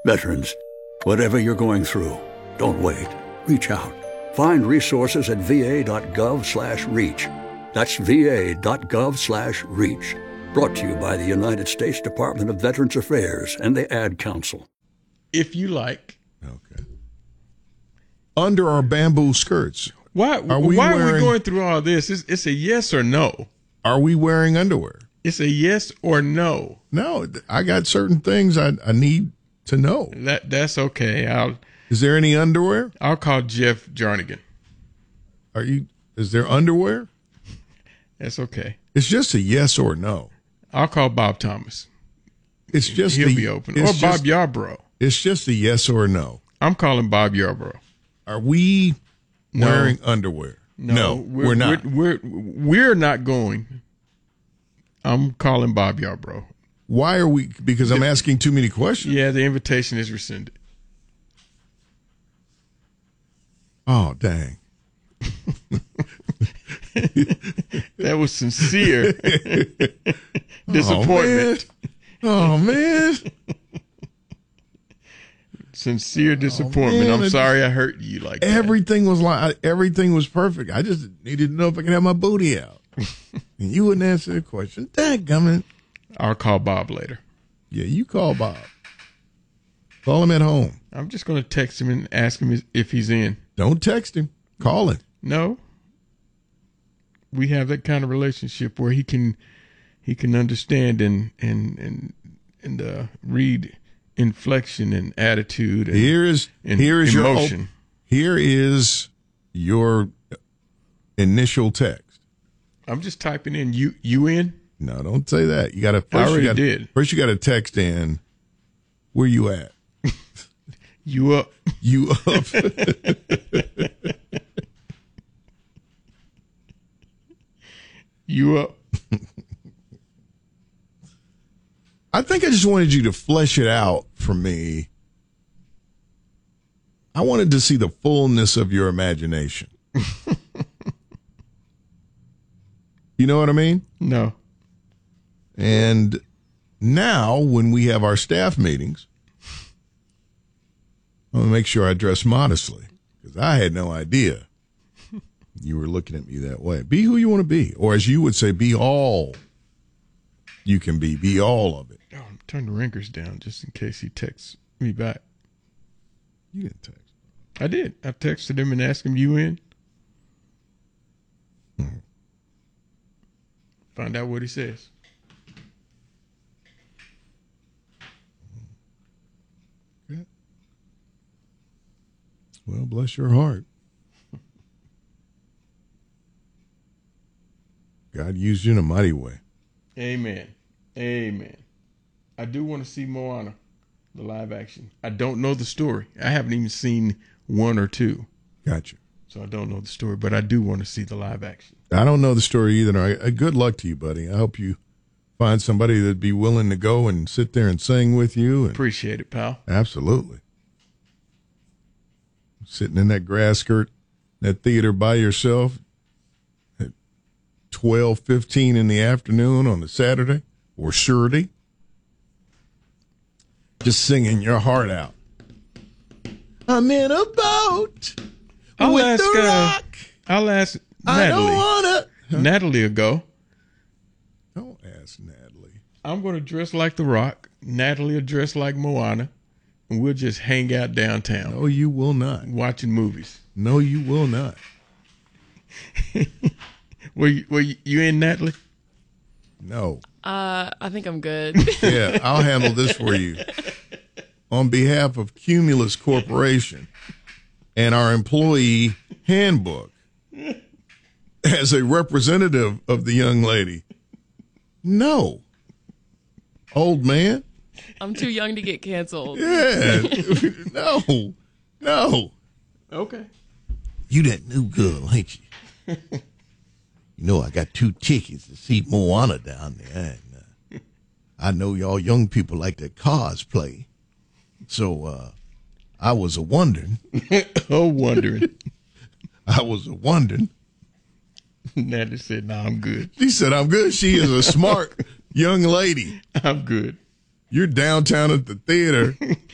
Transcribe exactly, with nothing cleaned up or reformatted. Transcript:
Veterans, whatever you're going through, don't wait. Reach out. Find resources at va.gov slash reach. That's va.gov slash reach. Brought to you by the United States Department of Veterans Affairs and the Ad Council. If you like. Okay. Under our bamboo skirts. Why are we, why wearing, are we going through all this? It's, it's a yes or no. Are we wearing underwear? It's a yes or no. No, I got certain things I, I need to know. That That's okay. I'll. Is there any underwear? I'll call Jeff Jarnigan. Are you? Is there underwear? That's okay. It's just a yes or no. I'll call Bob Thomas. It's just He'll the, be open. Or Bob just, Yarbrough. It's just a yes or no. I'm calling Bob Yarbrough. Are we no. wearing underwear? No, no we're, we're not. We're, we're we're not going. I'm calling Bob Yarbrough. Why are we? Because the, I'm asking too many questions. Yeah, the invitation is rescinded. Oh, dang. That was sincere disappointment. Oh, man. Sincere disappointment. Oh, I'm sorry I hurt you like everything that. was like everything was perfect. I just needed to know if I could have my booty out. And you wouldn't answer the question. Dadgummit. I'll call Bob later. Yeah, you call Bob. Call him at home. I'm just going to text him and ask him if he's in. Don't text him. Call him. No. We have that kind of relationship where he can he can understand and and and and uh, read inflection and attitude. And, here is and here is emotion. your here is your initial text. I'm just typing in you you in. No, don't say that. You got to. I already you gotta, did. First, you got to text in. Where you at? You up? You up? You up? I think I just wanted you to flesh it out for me. I wanted to see the fullness of your imagination. You know what I mean? No. And now, when we have our staff meetings, I'm going to make sure I dress modestly because I had no idea you were looking at me that way. Be who you want to be. Or as you would say, be all you can be. Be all of it. Oh, turn the ringers down just in case he texts me back. You didn't text. I did. I texted him and asked him, you in? Hmm. Find out what he says. Okay. Well, bless your heart. God used you in a mighty way. Amen. Amen. I do want to see Moana, the live action. I don't know the story. I haven't even seen one or two. Gotcha. So I don't know the story, but I do want to see the live action. I don't know the story either. I, good luck to you, buddy. I hope you find somebody that'd be willing to go and sit there and sing with you. And appreciate it, pal. Absolutely. Sitting in that grass skirt, that theater by yourself at twelve fifteen in the afternoon on a Saturday or Saturday, just singing your heart out. I'm in a boat I'll with ask, the uh, rock. I'll ask I Natalie. don't wanna. Huh? Natalie will go. Don't ask Natalie. I'm going to dress like The Rock. Natalie will dress like Moana. And we'll just hang out downtown. No, you will not. Watching movies. No, you will not. Were you, were you, you in, Natalie? No. Uh, I think I'm good. Yeah, I'll handle this for you. On behalf of Cumulus Corporation and our employee handbook, as a representative of the young lady, no. Old man? I'm too young to get canceled. Yeah. No. No. Okay. You that new girl, ain't you? You know, I got two tickets to see Moana down there. And, uh, I know y'all young people like to cosplay. So uh, I was a wondering. oh, wondering. I was a wondering. Natalie said, no, nah, I'm good. She said, I'm good. She is a smart young lady. I'm good. You're downtown at the theater